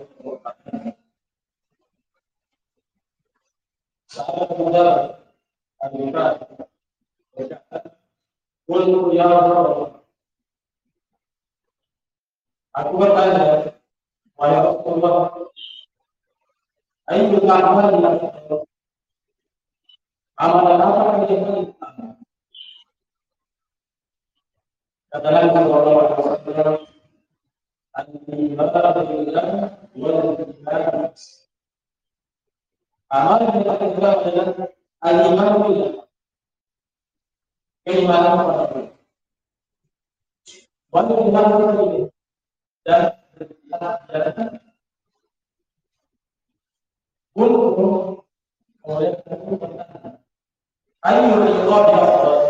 Saya muda Amerika Qul ya Rabb. Aku bertanya, wahai Rasulullah, ayyul a'mali afdal? Amalan apa yang lebih utama? Kata Nabi sallallahu alaihi wasallam, al-iman billah wal iman. Amalan yang paling utama adalah al-iman billah. Keimanan kepada Allah. Wal iman billah dan berjalan pun oleh Ayyul ibadah afdal?